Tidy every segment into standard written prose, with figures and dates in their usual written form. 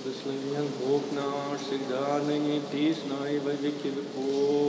Благословен Бог наш, всегда, ныне и присно, и во веки веков.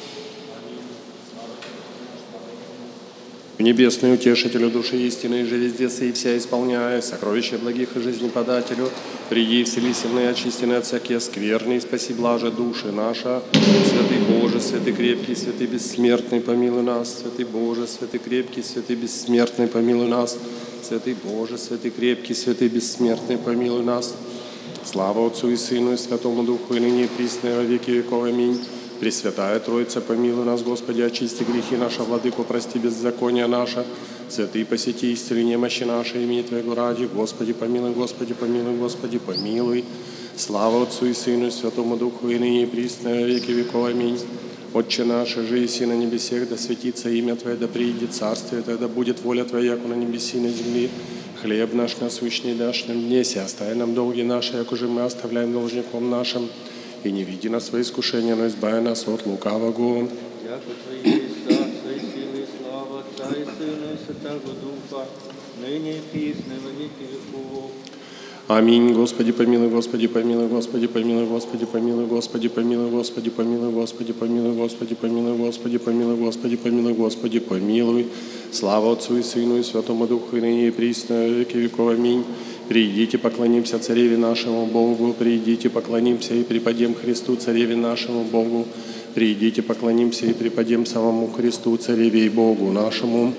Небесный утешителю души истины, же везде и вся исполняя, сокровища благих и жизнеподателю, приди, вселися и очистины от всякие скверны, и спаси блаже души наша. Святый Боже, святый крепкий, святый бессмертный, помилуй нас. Святый Боже, святый крепкий, святый бессмертный, помилуй нас. Святый Боже, святый крепкий, святый бессмертный, помилуй нас. Слава Отцу и Сыну и Святому Духу, и ныне и присно, и во веки веков. Аминь. Пресвятая Троица, помилуй нас, Господи, очисти грехи наши, Владыку, прости беззакония наше. Святые, посети исцели немощи наши, имени Твоего ради. Господи, помилуй, Господи, помилуй, Господи, помилуй. Слава Отцу и Сыну и Святому Духу, и ныне и присно, и во веки веков. Аминь. Отче наш, же еси на небесех, да светится имя Твое, да приидет царствие Твое, да будет воля Твоя, яко на небеси и на земле. Хлеб наш насущный дашь нам днесь, и остави нам долги наши, як уже мы оставляем должником нашим. И не веди нас в свои искушения, но избави нас от лукавого. Яко Твои есть царство и сила и слава Отца и Сына и Святого Духа, ныне и присно, и во веки веков. Аминь. Господи, помилуй, Господи, помилуй, Господи, помилуй, Господи, помилуй, Господи, помилуй, Господи, помилуй, Господи, помилуй, Господи, помилуй, Господи, помилуй, Господи, помилуй, Господи, помилуй. Слава Отцу и Сыну и Святому Духу, и ныне и присно, и во веки веков. Аминь. Придите, поклонимся Цареве нашему Богу, придите, поклонимся и преподем Христу, Цареве нашему Богу. Придите, поклонимся и преподем самому Христу, Цареве и Богу нашему.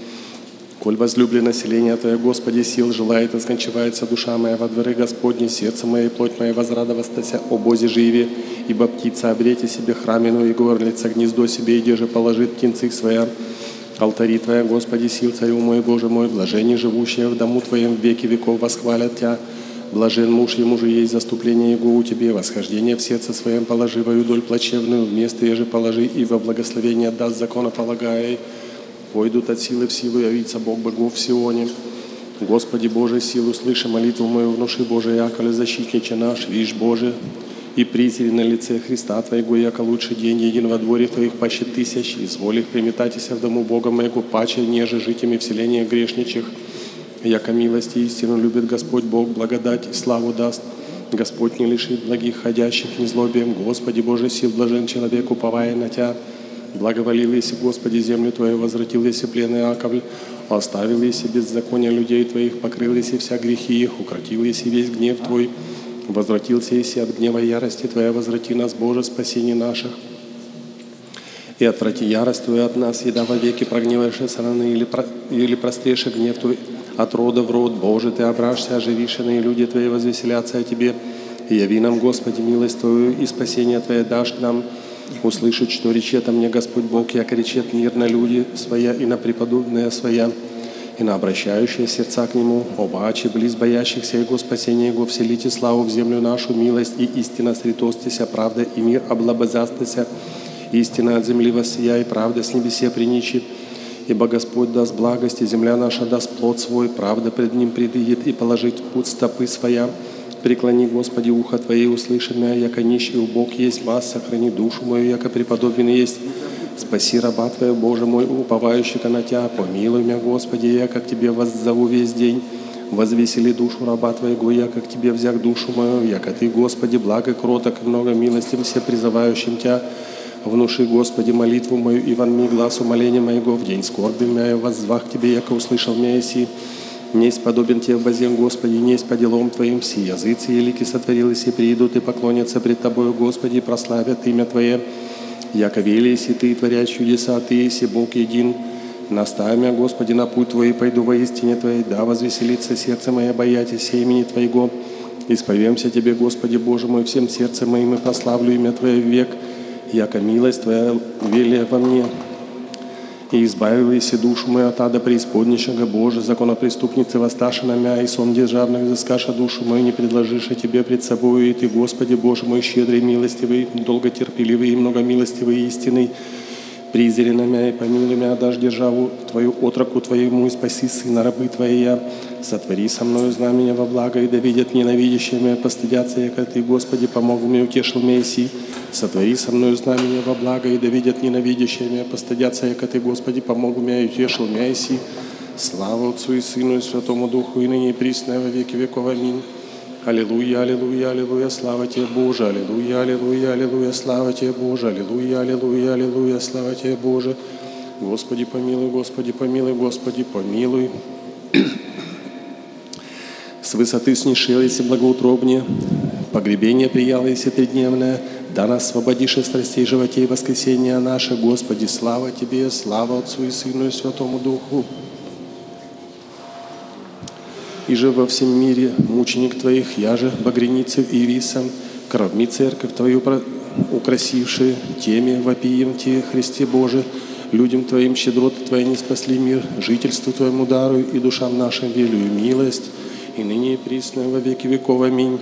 Коль возлюблено население Твое, Господи, сил желает, искончивается душа моя во дворы Господни, сердце мое и плоть моя возрадовастася о Бозе живе, ибо птица обрете себе храмину и горлица гнездо себе, и деже положит птенцы своя. Алтари Твоя, Господи, сил Царю мой, Боже мой, блажени живущие в дому Твоем в веки веков восхвалят Тя. Блажен муж, ему же есть заступление Его у Тебе, восхождение в сердце своем положи, во юдоль плачевную, вместо еже положи, и во благословение отдаст законополагай. Пойдут от силы в силу, явится Бог богов в Сионе. Господи Боже, силу слыши молитву мою, внуши Боже, яколе защитниче наш, вишь Боже, и призри на лице Христа Твоего, яко лучший день един во дворе Твоих паще тысяч, изволь их приметатися в дому Бога моего, паче, неже житями вселения грешничих. Яко милости и истину любит Господь Бог, благодать и славу даст. Господь не лишит благих ходящих незлобием. Господи Боже, сил блажен человек, уповая на Тя. Благоволил еси, Господи, землю Твою, возвратил еси пленный Иаковль, оставил еси беззакония людей Твоих, покрыл еси вся грехи их, укротил еси весь гнев Твой, возвратился еси от гнева ярости Твоя, возврати нас, Боже, спасение наших. И отврати ярость Твою от нас, еда во веки прогневаешься сраны, или прострейший гнев Твой от рода в род. Боже, Ты ображься, оживишенные люди Твои возвеселятся о Тебе. И яви нам, Господи, милость Твою, и спасение Твое дашь нам. Услышать, что речет о мне Господь Бог, яко речет мир на люди своя и на преподобные своя, и на обращающие сердца к Нему. Обаче, близ боящихся Его спасения Его, вселите славу в землю нашу, милость и истина сретостися, правда и мир облабозастися, истина от земли воссия, и правда с небесе приничит. Ибо Господь даст благость, и земля наша даст плод свой, правда пред Ним предыдет, и положит в путь стопы своя. Преклони, Господи, ухо Твое, услыши меня, яко нищий убог есть вас, сохрани душу мою, яко преподобен есть. Спаси раба Твоего, Боже мой, уповающего на Тя, помилуй меня, Господи, яко к Тебе воззову весь день. Возвесели душу раба Твоего, яко к Тебе взяк душу мою, яко Ты, Господи, благо, кроток и много милостив все призывающим Тя. Внуши, Господи, молитву мою, и вонми глаз умоления моего, в день скорби меня воззвах к Тебе, яко услышал меня еси. Несть подобен Тебе возем, Господи, несть по делам Твоим, все языцы и лики сотворились, и придут, и поклонятся пред Тобою, Господи, и прославят имя Твое. Яко вели, если Ты, творяешь чудеса, Ты, если Бог един. Наставь меня, Господи, на путь Твой, пойду во истине Твоей, да возвеселится сердце мое, боятися имени Твоего. Исповемся Тебе, Господи, Боже мой, всем сердцем моим, и прославлю имя Твое век, яко милость Твоя велия во мне. И избавил еси душу мою от ада преисподнейшего, Боже, законопреступницы воссташа на мя, и сон державных взыскаша душу мою, не предложишь о Тебе пред собою, и Ты, Господи, Боже мой, щедрый, милостивый, долготерпеливый и многомилостивый, истинный, призри на мя и помилуй мя, дашь державу Твою отроку Твоему, и спаси сына рабы Твоя. Сотвори со мною знамения во благо, и да видят ненавидящие меня, постыдятся, яко Ты, Господи, помог мне, утешил меня еси. Сотвори со мною знамения во благо, и да видят ненавидящие меня, постыдятся, яко Ты, Господи, помог мне, и утешил меня еси. Слава Отцу и Сыну и Святому Духу, и ныне и присно, и во веки веков. Аминь. Аллилуйя, аллилуйя, аллилуйя, слава Тебе, Боже, аллилуйя, аллилуйя, аллилуйя, слава Тебе, Боже, аллилуйя, аллилуйя, аллилуйя, слава Тебе, Боже. Господи, помилуй, Господи, помилуй, Господи, помилуй. С высоты снишились и благоутробнее, погребение приялось и тридневное, да нас освободишь из страстей животей воскресения наше, Господи, слава Тебе, слава Отцу и Сыну и Святому Духу. И же во всем мире мученик Твоих, я же багряницей и висом, кровми церковь Твою украсившие, теми вопием Тебе, Христе Боже, людям Твоим щедроты Твои не спасли мир, жительству Твоему даруй и душам нашим велию милость, и ныне и присно во веки веков. Аминь.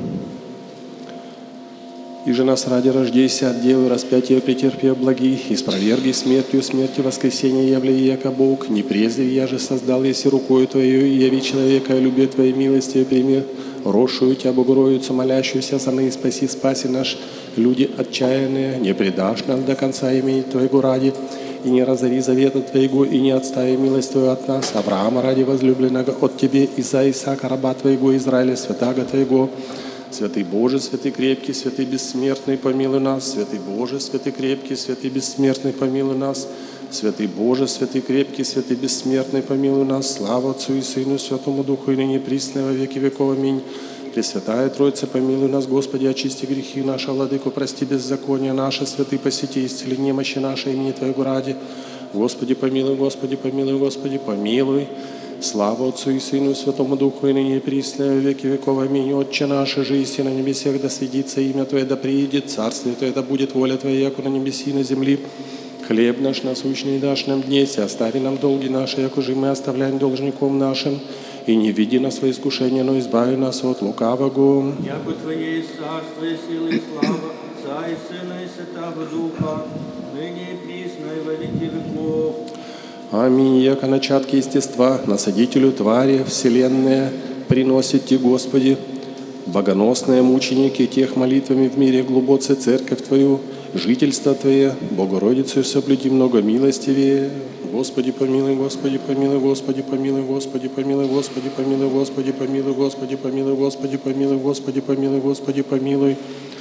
И же нас ради рождейся от Девы, распятия претерпев благи, и спроверги смертью смерти воскресения являя яко Бог, не презрев я же создал, если рукою Твою, и яви человека, любе Твоей милости, прими росшую Тебя Богородицу, молящуюся за ныне спаси, спаси наш, люди отчаянные, не предашь нас до конца имени Твоего ради, и не разори завета Твоего, и не отстави милость Твою от нас, Авраама ради возлюбленного от Тебе, и за Исаака, раба Твоего, Израиля, святаго Твоего. Святый Боже, святый крепкий, святый бессмертный, помилуй нас. Святый Боже, святый крепкий, святый бессмертный, помилуй нас. Святый Боже, святый крепкий, святый бессмертный, помилуй нас. Слава Отцу и Сыну и Святому Духу, и ныне присно во веки веков. Аминь. Пресвятая Троица, помилуй нас, Господи, очисти грехи наши, Владыку, прости беззакония наши, святый посети, исцели немощи наши, имени Твоего ради. Господи, помилуй, Господи, помилуй, Господи, помилуй. Слава Отцу и Сыну и Святому Духу, и ныне и присно во веки веков. Аминь. Отче наш, жизнь на небесах, да святится имя Твое, да приидет царствие Твое, да будет воля Твоя, яко на небеси и на земли. Хлеб наш насущный дашь нам днесь, остави нам долги наши, яко же мы оставляем должником нашим. И не веди нас во искушение, но избави нас от лукавого. Яко Твое есть царство и сила и слава Отца и Сына и Святого Духа, ныне и присно и во веки веков. Аминь. Яко начатки естества, насадителю твари вселенная, приносите, Господи, богоносные мученики, тех молитвами в мире глубоце церковь Твою, жительство Твое, Богородицу соблюди много милостивее. Господи, помилуй, Господи, помилуй, Господи, помилуй, Господи, помилуй, Господи, помилуй, Господи, помилуй, Господи, помилуй, Господи, помилуй, Господи, помилуй, Господи, помилуй.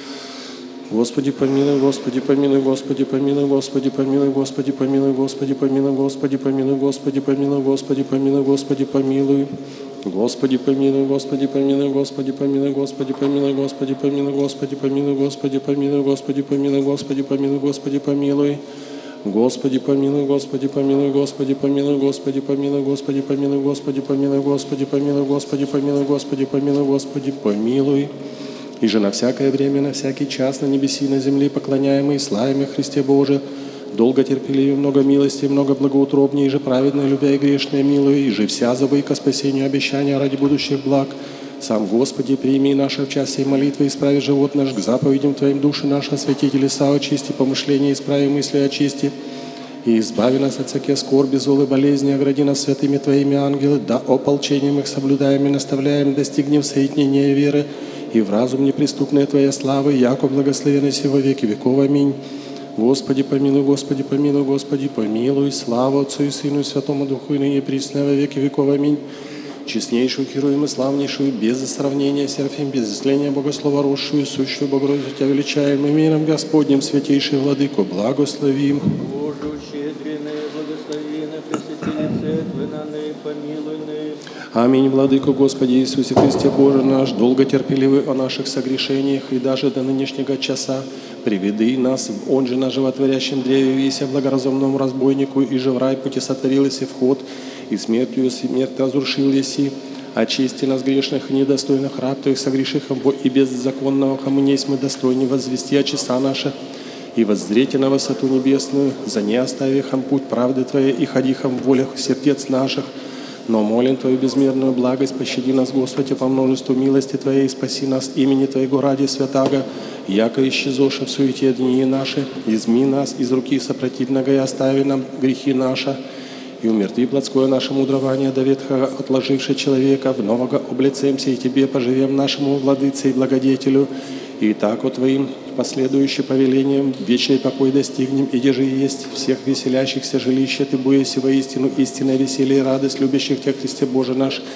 Господи, помилуй, Господи, помилуй, Господи, помилуй, Господи, помилуй, Господи, помилуй, Господи, помилуй, Господи, помилуй, Господи, помилуй, Господи, помилуй, Господи, помилуй. Господи, помилуй, Господи, помилуй, Господи, помилуй, Господи, помилуй, Господи, помилуй, Господи, помилуй, Господи, помилуй, Господи, помилуй, Господи, помилуй, Господи, помилуй. Господи, помилуй, Господи, помилуй, Господи, помилуй, Господи, помилуй, Господи, помилуй, Господи, помилуй, Господи, помилуй, Господи, помилуй, Господи, помилуй, Господи, помилуй. И же на всякое время, на всякий час, на небеси, на земле, поклоняемый, славимый Христе Боже, долго терпеливее, много милости, много благоутробнее, и же праведно, любя и грешное, милую, и же вся забы ко спасению обещания ради будущих благ. Сам, Господи, прими наше в час сей молитвы, исправи живот наш к заповедям Твоим, души наши, освети леса, очисти помышления, исправи мысли, очисти. И избави нас от всяких скорби, злой болезни, огради нас святыми Твоими ангелы, да ополчением их соблюдаем и наставляем, достигнем соединения веры, и в разум неприступной Твоей славы, яко благословенный сего веки веков. Аминь. Господи, помилуй, Господи, помилуй, Господи, помилуй. Слава Отцу и Сыну и Святому Духу, и ныне присно во веки веков. Аминь. Честнейшую, хероем и славнейшую, без сравнения, Серафим, без исцеления Богослова, росшую, сущую Богородицу Тебя величаем, именем Господним, святейший Владыко, благословим. Боже, щедренный, благословенный, пресветилице Твой, на ныне помилуй ныне. Аминь, Владыко Господи Иисусе Христе Боже наш, долго терпеливый о наших согрешениях и даже до нынешнего часа приведи нас, Он же на животворящем древе, вися благоразумному разбойнику, и же в рай пути сотворилась и вход, и смертью смерть разрушил еси. Очисти нас грешных и недостойных раб Твоих, согрешихом и беззаконного, кому несть мы достойны возвести о часа наши, и воззрите на высоту небесную, за не оставихом путь правды Твоей, и ходихом в волях сердец наших. Но молим Твою безмерную благость, пощади нас, Господи, по множеству милости Твоей, спаси нас имени Твоего ради святаго, яко исчезоша в суете дни наши, изми нас из руки сопротивного и остави нам грехи наши, и умертви плотское наше мудрование до ветхого, отложившее человека, в нового облицаемся и Тебе поживем нашему владыце и благодетелю, и так от Твоим последующим повелением вечный покой достигнем, и где же есть всех веселящихся жилища, Ты буеси воистину истинное веселье и радость любящих Тебя, Христе Боже наш,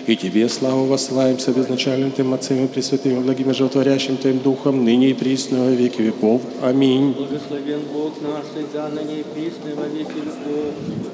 И Тебе славу воссылаем с изначальным Тем Отцем и Пресвятым, и благим и животворящим Твоим Духом, ныне и присно во веки веков. Аминь. Благословен Бог наш, всегда ныне и присно во веки веков.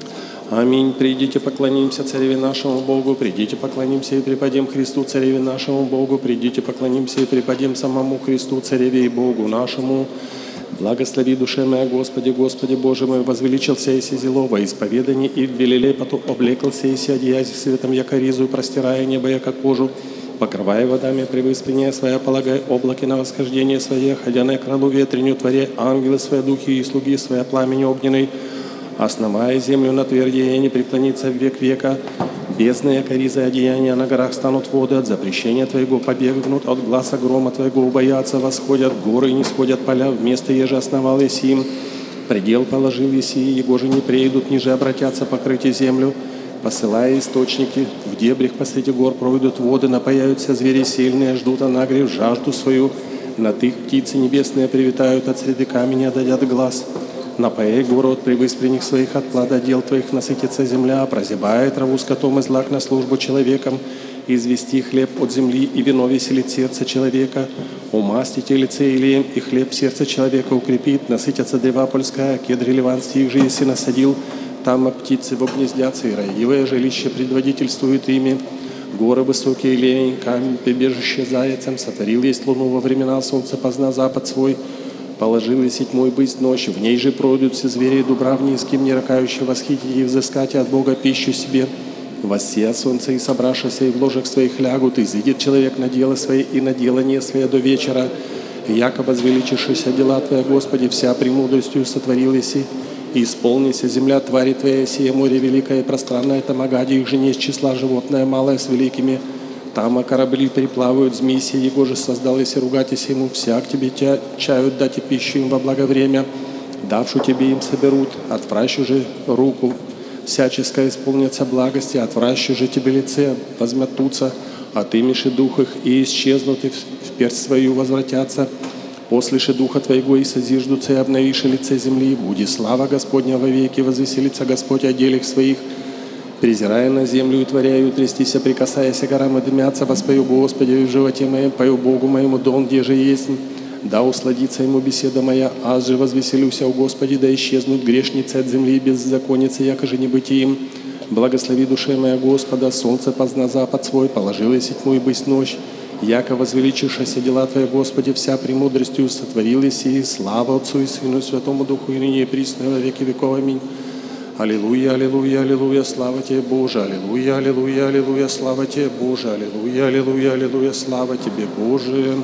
Аминь. Придите, поклонимся Цареве нашему Богу, придите, поклонимся и преподем Христу, Цареве нашему Богу, придите, поклонимся и преподем самому Христу, Цареве и Богу нашему. Благослови душе моя, Господи, Господи Боже мой, возвеличился иси зело во исповедании, и в велеле потом облекался иси одеясь светом яко ризу, простирая небо яко кожу, покрывая водами превыспрения своя, полагая облаки на восхождение свое, ходя на крылу ветренью, творя ангелы свои духи и слуги своя пламени огненной, основая землю на твердее, не преклонится в век века. Бездны, яко ризы одеяния, на горах станут воды, от запрещения Твоего побегнут, от гласа грома Твоего убоятся, восходят горы и не сходят поля, вместо еже основал еси им. Предел положил еси, его же не преидут, ниже обратятся покрыть землю. Посылая источники, в дебрях посреди гор пройдут воды, напаяются звери сильные, ждут анагрев жажду свою. Над их птицы небесные привитают, от среды камня дадят глаз. Напои гору от превыспренних своих, от плода дел Твоих насытится земля, прозябая траву скотом и злак на службу человеком, извести хлеб от земли, и вино веселит сердце человека, умастите лице илеем, и хлеб сердце человека укрепит, насытятся древа польская, кедри ливанские, их же еси насадил, там птицы вогнездятся, и раевое жилище предводительствует ими. Горы высокие лень, камень, прибежище зайцем, сотворил есть луну во времена солнца, позна запад свой, положил и сеть мой быть ночь, в ней же пройдут все звери и дубравни, с кем не ракающие восхитить и взыскать от Бога пищу себе. Воссея солнце и собравшися, и в ложах своих лягут, и изыдет человек на дело свое и на делание свое до вечера. Яко возвеличившися дела Твоя, Господи, вся премудростью сотворил еси, и исполнися земля твари Твоя, сие море великое и пространное, там агади их же не из числа животное малое с великими. Там корабли переплавают змеи, его же создал, если ругайтесь ему, всяк тебе чают дать и пищу им во благо время, давшу тебе им соберут, отвращу же руку, всяческое исполнится благости, отвращу же тебе лице, возметутся, отымешь и дух их, и исчезнут, и в персть свою возвратятся, послеши духа Твоего, и созиждутся, и обновишь лице земли, буди слава Господня во веки, возвеселится Господь о делах своих, презирая на землю и творяю, трястися, прикасаясь к горам и дымятся, воспою Господи в животе моем, пою Богу моему, дом, где же есть, да усладится ему беседа моя, аз же возвеселюся, о Господи, да исчезнут грешницы от земли и беззаконницы, яко же не быть им. Благослови душе моя Господа, солнце позна запад свой, положил и сеть мой быть ночь, яко возвеличившися дела Твоя, Господи, вся премудростью сотворил еси, слава Отцу и Сыну и Святому Духу, и ныне и присно во веки веков. Аминь. Аллилуйя, аллилуйя, аллилуйя, слава Тебе, Боже, аллилуйя, аллилуйя, аллилуйя, слава Тебе, Боже, аллилуйя, аллилуйя, аллилуйя, слава Тебе, Боже.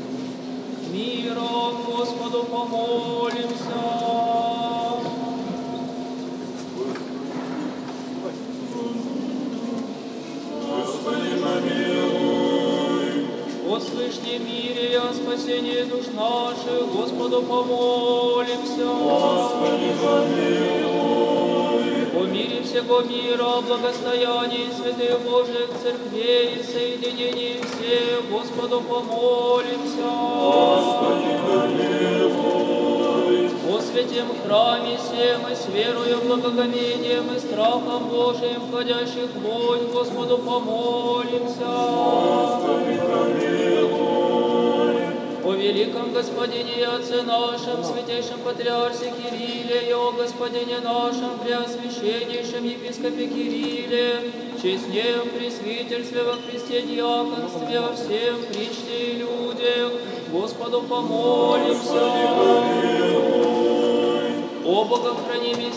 Миром Господу помолимся. Господи, помилуй. О слышне мире, о спасении душ наших, Господу помолимся. Господи, помилуй. О мире всего мира, о благостоянии святых Божьих церквей и соединении всех, Господу помолимся. Господи, помилуй. О святем храме всем и с верою, благоговением и страхом Божиим, входящих в вонь, Господу помолимся. Господи, помилуй. О великом Господине и Отце нашем, святейшем Патриарсе Кирилле, и о Господине нашем, преосвященнейшем епископе Кирилле, честнем пресвитерстве во Христе диаконстве, о всем причте и людях, Господу помолимся. О Богохранимости